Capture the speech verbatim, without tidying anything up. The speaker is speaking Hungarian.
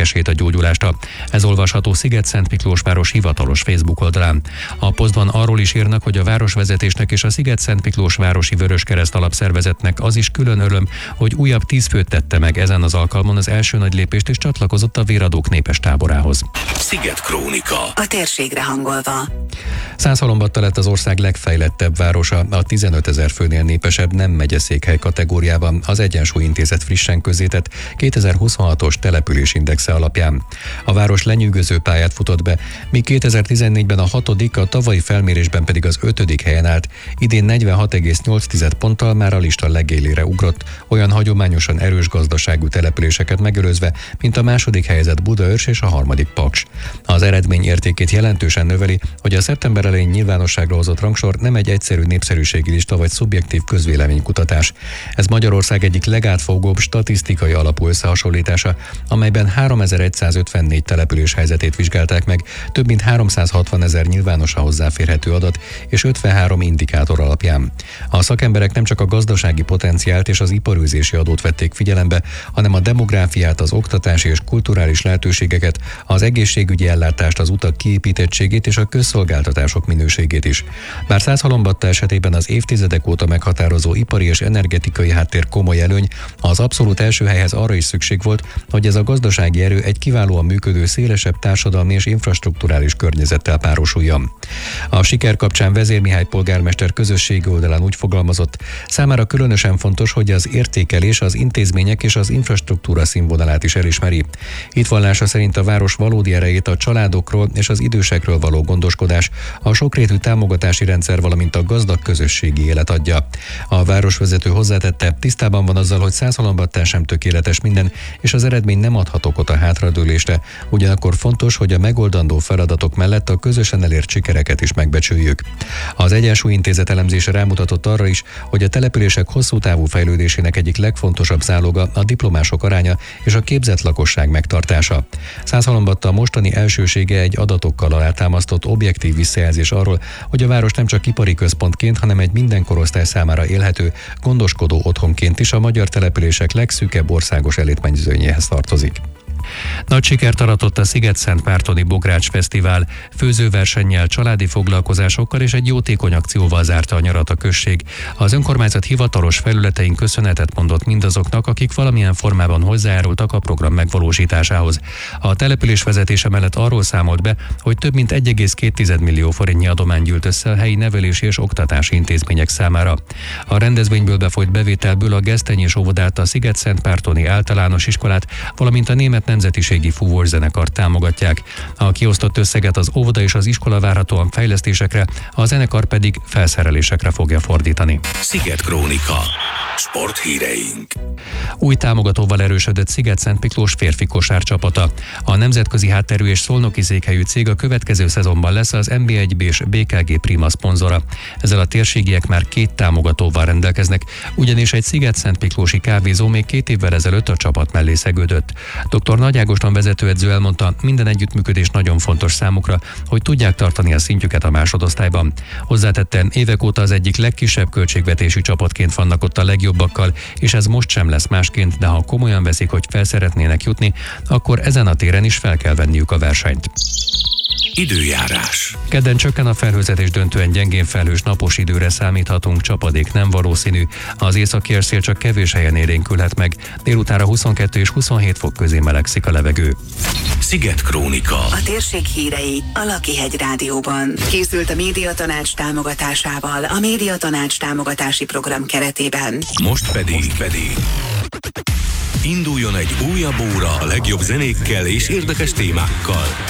esélyt a gyógyulásra. Ez olvasható Sziget-Szent-Miklósváros hivatalos Facebook oldalán. A posztban arról is írnak, hogy a városvezetésnek és a Sziget-Szent-Miklósvárosi Vöröskereszt alapszervezetnek az is külön öröm, hogy újabb tíz főt tette meg ezen az alkalmon az első nagy lépést és csatlakozott a véradók népes táborához. Sziget Krónika. A térségre hangolva. Százhalombatta lett az ország legfejlettebb városa, a tizenötezer főnél népesebb nem megyeszékhely kategóriában az Egyensúly Intézet frissen közzétett kétezer-huszonhatos településindexe alapján. A város lenyűgöző pályát futott be, míg kétezer-tizennégyben a hatodik, a tavalyi felmérésben pedig az ötödik helyen állt, idén negyvenhat egész nyolc ponttal már a lista legélére ugrott, olyan hagyományosan erős gazdaságú településeket megelőzve, mint a második helyezett Budaörs és a harmadik Paks. Az eredmény értékét jelentősen növeli, hogy a szeptember elején nyilvánosságra hozott rangsor nem egy egyszerű népszerűségi lista vagy szubjektív közvéleménykutatás. Ez Magyarország egyik legátfogóbb statisztikai alapú összehasonlítása, amelyben háromezer-százötvennégy település helyzetét vizsgálták meg, több mint háromszázhatvanezer nyilvánosan hozzáférhető adat és ötvenhárom indikátor alapján. A szakemberek nem csak a gazdasági potenciált és az iparűzési adót vették figyelembe, hanem a demográfiát, az oktatási és kulturális lehetőségeket, az egészségügyi ellátást, az utak kiépítettségét és a közszolgáltatások minőségét is. Bár Százhalombatta esetében az évtizedek óta meghatározó ipari és energetikai háttér komoly előny, az abszolút első helyhez arra is szükség volt, hogy ez a gazdasági erő egy kiválóan működő, szélesebb társadalmi és infrastrukturális környezettel párosuljon. A siker kapcsán Vezér Mihály polgármester közösségi oldalán úgy fogalmazott, számára különösen fontos, hogy az értékelés az intézmények és az infrastruktúra színvonalát is elismeri. Hitvallása szerint a város valódi erejét a családokról és az idősekről való gondoskodás, a sokrétű támogatási rendszer, valamint a gazdag közösségi élet adja. A városvezető hozzátette, tisztában van azzal, hogy Százhalombattán sem tökéletes minden, és az eredmény nem adhat okot a hátradőlésre. Ugyanakkor fontos, hogy a megoldandó feladatok mellett a közösen elért sikereket is megbecsüljük. Az Egyensúly Intézet elemzése rámutatott arra is, hogy a települések hosszú távú fejlődésének egyik legfontosabb záloga a diplomások aránya és a képzett lakosság megtartása. Százhalombatta mostani elsősége egy adatokkal alátámasztott objektív visszajelzés arról, hogy a város nem csak ipari központként, hanem egy minden korosztály számára élhető, gondoskodó otthonként is a magyar települések legszűkebb országos elitmezőnyéhez tartozik. Nagy sikert aratott a Sziget-Szentmártoni Bogrács Fesztivál, főzőversennyel, családi foglalkozásokkal és egy jótékony akcióval zárta a nyarat a község. Az önkormányzat hivatalos felületein köszönetet mondott mindazoknak, akik valamilyen formában hozzájárultak a program megvalósításához. A település vezetése mellett arról számolt be, hogy több mint egy egész két millió forintnyi adomány gyűlt össze a helyi nevelési és oktatási intézmények számára. A rendezvényből befolyt bevételből a Gesztenyés óvodát, a Sziget-Szentmártoni általános iskolát, valamint a német nemzetiségi fúvós zenekart támogatják. A kiosztott összeget az óvoda és az iskola várhatóan fejlesztésekre, a zenekar pedig felszerelésekre fogja fordítani. Sziget Krónika. Sporthíreink. Új támogatóval erősödött Sziget-Szent Miklós férfi kosárcsapata. A nemzetközi hátterű és szolnoki székhelyű cég a következő szezonban lesz az en bé egy és bé ká gé Prima szponzora. Ezzel a térségiek már két támogatóval rendelkeznek, ugyanis egy Sziget-Szent Miklósi kávézó még két évvel ezelőtt a csapat mellé szegődött. dr. Nagy Ágoston vezetőedző elmondta, minden együttműködés nagyon fontos számukra, hogy tudják tartani a szintjüket a másodosztályban. Hozzátette, évek óta az egyik legkisebb költségvetésű csapatként vannak ott a legjobbakkal, és ez most sem lesz másként, de ha komolyan veszik, hogy fel szeretnének jutni, akkor ezen a téren is fel kell venniük a versenyt. Időjárás. Kedden csökken a felhőzet, döntően gyengén felhős napos időre számíthatunk, csapadék nem valószínű. Az északi szél csak kevés helyen élénkülhet meg. Délutánra huszonkettő és huszonhét fok közé melegszik a levegő. Sziget Krónika. A térség hírei a Lakihegy Rádióban. Készült a Médiatanács támogatásával, a Médiatanács támogatási program keretében. Most pedig, pedig induljon egy újabb óra a legjobb zenékkel és érdekes témákkal.